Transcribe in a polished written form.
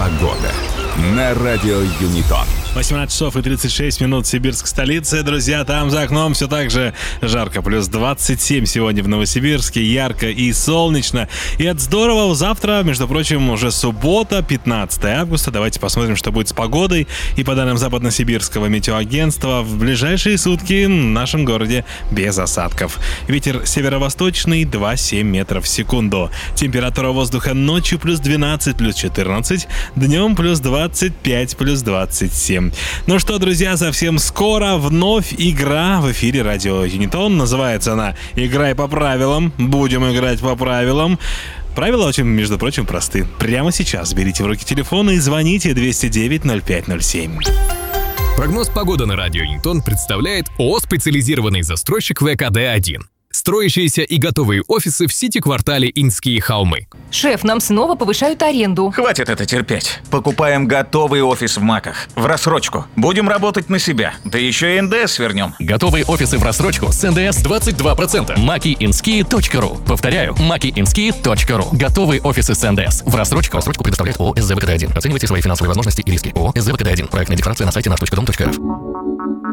Погода на радио Юнитон. 18 часов и 36 минут, сибирской столицы. Друзья, там за окном все так же жарко. Плюс 27 сегодня в Новосибирске. Ярко и солнечно. И это здорово. Завтра, между прочим, уже суббота, 15 августа. Давайте посмотрим, что будет с погодой. И по данным Западносибирского метеоагентства, в ближайшие сутки в нашем городе без осадков. Ветер северо-восточный 2,7 метров в секунду. Температура воздуха ночью плюс 12, плюс 14. Днем плюс 25, плюс 27. Ну что, друзья, совсем скоро вновь игра в эфире радио Юнитон. Называется она «Играй по правилам». Будем играть по правилам. Правила очень, между прочим, просты. Прямо сейчас берите в руки телефон и звоните 209-0507. Прогноз погоды на радио Юнитон представляет ООО «Специализированный застройщик ВКД-1». Строящиеся и готовые офисы в Сити-квартале Инские холмы. Шеф, нам снова повышают аренду. Хватит это терпеть. Покупаем готовый офис в МАКах. В рассрочку. Будем работать на себя. Да еще и НДС вернем. Готовые офисы в рассрочку с НДС 22%. makiinski.ru. Повторяю, makiinski.ru. Готовые офисы с НДС. В рассрочку. Рассрочку предоставляет ООО СЗВКД-1. Оценивайте свои финансовые возможности и риски. ООО СЗВКД-1. Проектная декларация на сайте наш.дом.рф.